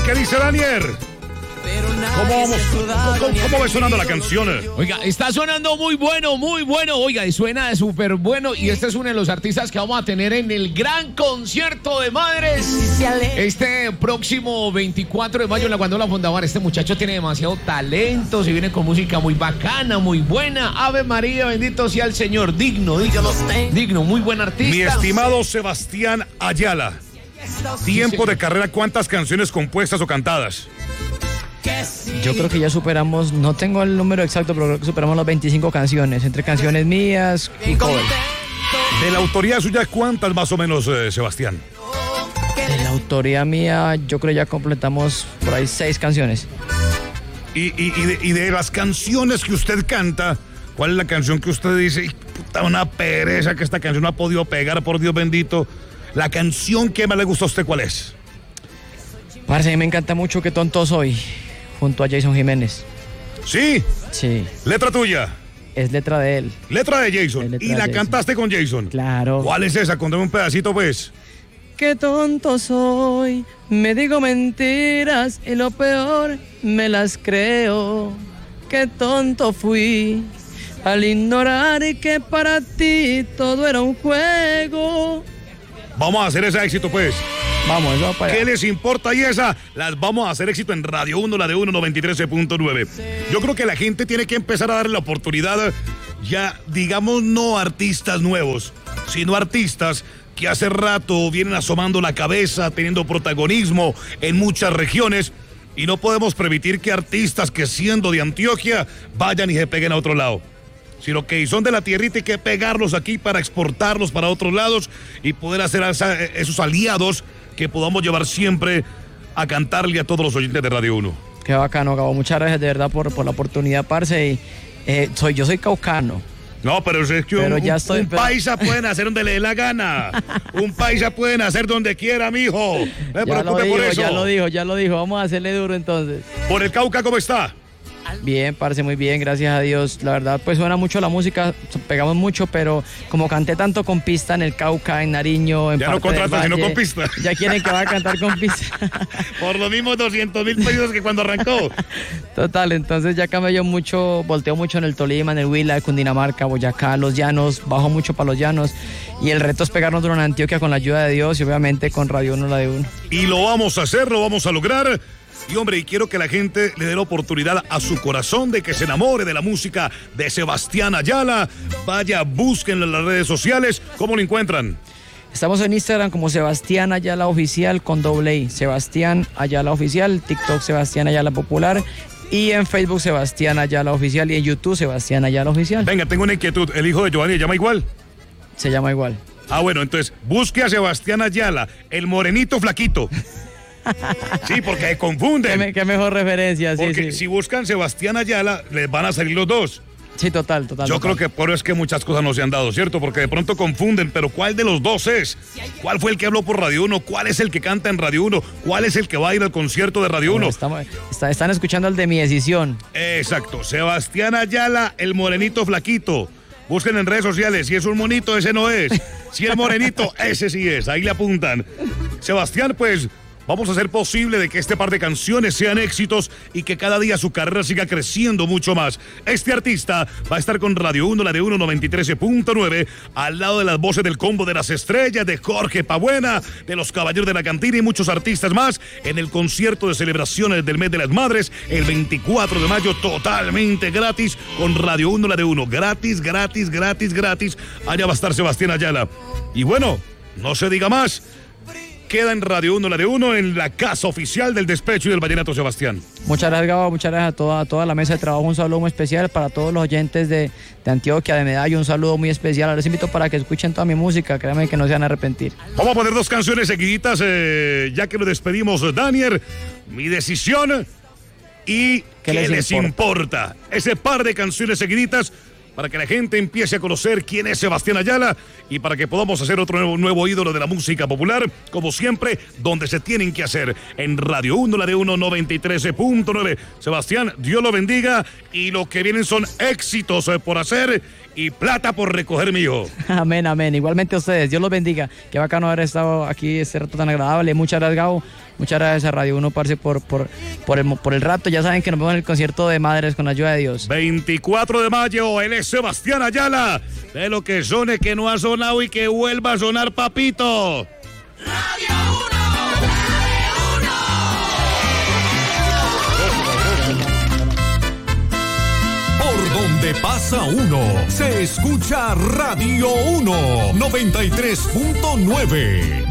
qué dice Daniel? ¿Cómo va sonando la canción? Oiga, está sonando muy bueno, oiga, y suena súper bueno, y este es uno de los artistas que vamos a tener en el gran concierto de madres este próximo 24 de mayo en la Guandola Fondavar. Este muchacho tiene demasiado talento, se viene con música muy bacana, muy buena. Ave María, bendito sea el Señor, digno, muy buen artista. Mi estimado Sebastián Ayala, tiempo de carrera, ¿cuántas canciones compuestas o cantadas? Yo creo que ya superamos, no tengo el número exacto, pero creo que superamos las 25 canciones, entre canciones mías y cover. De la autoría suya, ¿cuántas más o menos, Sebastián? De la autoría mía, yo creo que ya completamos por ahí 6 canciones. Y de las canciones que usted canta, ¿cuál es la canción que usted dice, puta, una pereza que esta canción no ha podido pegar, por Dios bendito? La canción que más le gusta a usted, ¿cuál es? Parce, a mí me encanta mucho Qué tonto soy, junto a Jason Jiménez. ¿Sí? Sí. ¿Letra tuya? Es letra de él. Letra de Jason. Letra ¿Y de la Jason. cantaste con Jason? Claro. ¿Cuál es esa? Contame un pedacito, pues. Qué tonto soy, me digo mentiras y lo peor me las creo. Qué tonto fui al ignorar que para ti todo era un juego. Vamos a hacer ese éxito, pues. Vamos para allá. ¿Qué les importa? Y esa las vamos a hacer éxito en Radio 1, la de 93.9. Yo creo que la gente tiene que empezar a darle la oportunidad, ya digamos no artistas nuevos, sino artistas que hace rato vienen asomando la cabeza, teniendo protagonismo en muchas regiones, y no podemos permitir que artistas que siendo de Antioquia vayan y se peguen a otro lado, sino que son de la tierrita, hay que pegarlos aquí para exportarlos para otros lados y poder hacer esos aliados que podamos llevar siempre a cantarle a todos los oyentes de Radio 1. Qué bacano, Gabo. Muchas gracias de verdad por la oportunidad, parce. Y, yo soy caucano. No, pero es que un paisa puede nacer donde le dé la gana. Un paisa puede nacer donde quiera, mijo. No me preocupe por eso. Ya lo dijo. Vamos a hacerle duro entonces. ¿Por el Cauca cómo está? Bien, parce, muy bien, gracias a Dios. La verdad, pues suena mucho la música, pegamos mucho, pero como canté tanto con pista en el Cauca, en Nariño, en ya no contratan, sino con pista. Ya quieren que vaya a cantar con pista. Por los mismos 200,000 pesos que cuando arrancó. Total, entonces ya cambié yo mucho, volteo mucho en el Tolima, en el Huila, Cundinamarca, Boyacá, Los Llanos, bajo mucho para Los Llanos. Y el reto es pegarnos duro en Antioquia con la ayuda de Dios y obviamente con Radio 1, la de 1. Y lo vamos a hacer, lo vamos a lograr. Y hombre, y quiero que la gente le dé la oportunidad a su corazón de que se enamore de la música de Sebastián Ayala. Vaya, búsquenlo en las redes sociales. ¿Cómo lo encuentran? Estamos en Instagram como Sebastián Ayala Oficial con +I. Sebastián Ayala Oficial, TikTok Sebastián Ayala Popular y en Facebook Sebastián Ayala Oficial y en YouTube Sebastián Ayala Oficial. Venga, tengo una inquietud. ¿El hijo de Giovanni se llama igual? Se llama igual. Ah, bueno, entonces busque a Sebastián Ayala, el morenito flaquito. Sí, porque se confunden. Qué mejor referencia, sí. Porque sí. si buscan Sebastián Ayala, les van a salir los dos. Sí, total. Yo creo que por eso es que muchas cosas no se han dado, ¿cierto? Porque de pronto confunden, pero ¿cuál de los dos es? ¿Cuál fue el que habló por Radio 1? ¿Cuál es el que canta en Radio 1? ¿Cuál es el que va a ir al concierto de Radio 1? Están escuchando el de Mi Decisión. Exacto, Sebastián Ayala, el morenito flaquito. Busquen en redes sociales, si es un monito, ese no es. Si es morenito, ese sí es, ahí le apuntan. Sebastián, pues... vamos a hacer posible de que este par de canciones sean éxitos y que cada día su carrera siga creciendo mucho más. Este artista va a estar con Radio 1, la de 93.9, al lado de las voces del Combo de las Estrellas, de Jorge Pabuena, de los Caballeros de la Cantina y muchos artistas más en el concierto de celebraciones del mes de las madres el 24 de mayo, totalmente gratis con Radio 1, la de 1. Gratis. Allá va a estar Sebastián Ayala. Y bueno, no se diga más. Queda en Radio 1, la de 1, en la casa oficial del despecho y del vallenato, Sebastián. Muchas gracias, Gabo, muchas gracias a toda la mesa de trabajo. Un saludo muy especial para todos los oyentes de Antioquia, de Medallo. Un saludo muy especial. Les invito para que escuchen toda mi música. Créanme que no se van a arrepentir. Vamos a poner dos canciones seguiditas, ya que nos despedimos, Daniel. Mi Decisión y ¿Qué les importa? Ese par de canciones seguiditas para que la gente empiece a conocer quién es Sebastián Ayala y para que podamos hacer otro nuevo ídolo de la música popular, como siempre, donde se tienen que hacer, en Radio 1, la de 93.9. Sebastián, Dios lo bendiga y lo que vienen son éxitos por hacer y plata por recoger, mi hijo. Amén. Igualmente a ustedes, Dios los bendiga. Qué bacano haber estado aquí, este rato tan agradable. Muchas gracias, Gabo. Muchas gracias a Radio 1, parce, por el rato. Ya saben que nos vemos en el concierto de Madres con la ayuda de Dios. 24 de mayo, él es Sebastián Ayala. De lo que suene, que no ha sonado y que vuelva a sonar, papito. Radio 1. Por donde pasa uno, se escucha Radio 1, 93.9.